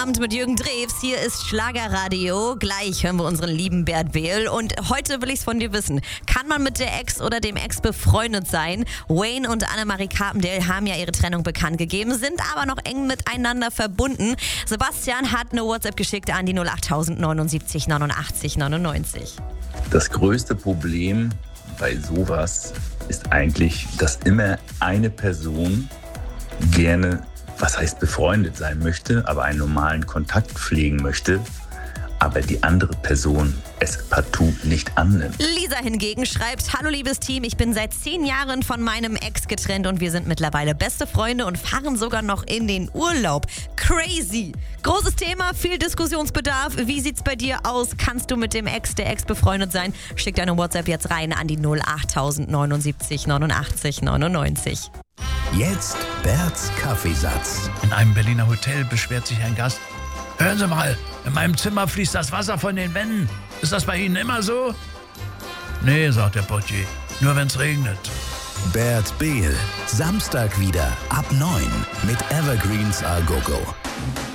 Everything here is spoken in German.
Abend mit Jürgen Drews. Hier ist Schlagerradio. Gleich hören wir unseren lieben Bert Behl. Und heute will ich es von dir wissen. Kann man mit der Ex oder dem Ex befreundet sein? Wayne und Annemarie Carpendale haben ja ihre Trennung bekannt gegeben, sind aber noch eng miteinander verbunden. Sebastian hat eine WhatsApp geschickt an die 08000 79 89 99. Das größte Problem bei sowas ist eigentlich, dass immer eine Person gerne, was heißt befreundet sein möchte, aber einen normalen Kontakt pflegen möchte, aber die andere Person es partout nicht annimmt. Lisa hingegen schreibt: Hallo liebes Team, ich bin seit 10 Jahren von meinem Ex getrennt und wir sind mittlerweile beste Freunde und fahren sogar noch in den Urlaub. Crazy! Großes Thema, viel Diskussionsbedarf. Wie sieht's bei dir aus? Kannst du mit dem Ex, der Ex befreundet sein? Schick deine WhatsApp jetzt rein an die 08000 79 89 99. Jetzt Berts Kaffeesatz. In einem Berliner Hotel beschwert sich ein Gast: Hören Sie mal, in meinem Zimmer fließt das Wasser von den Wänden. Ist das bei Ihnen immer so? Nee, sagt der Portier, nur wenn's regnet. Bert Behl, Samstag wieder ab 9 mit Evergreens A Go Go.